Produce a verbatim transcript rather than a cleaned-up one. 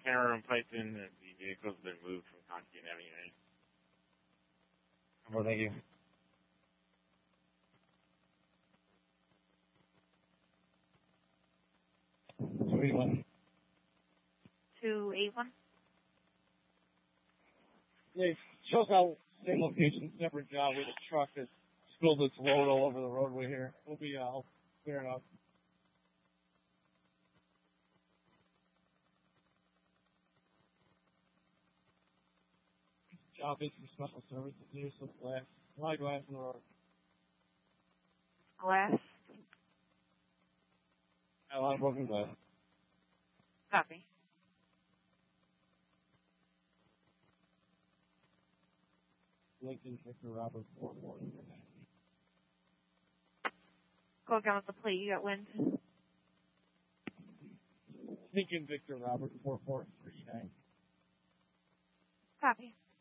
camera room piped in, and the vehicle's been moved from Constitution Avenue. Well, thank you. two eighty-one. two eighty-one? Yeah, shows out same location, separate job with a truck that spilled its load all over the roadway here. We'll be uh, clearing up. Job is for special services. Here's some glass. Why glass in the road? Glass? A lot of broken glass. Copy. Lincoln Victor Robert four four. Go again with the plate. You got wind. Lincoln Victor Robert four four three nine. Copy.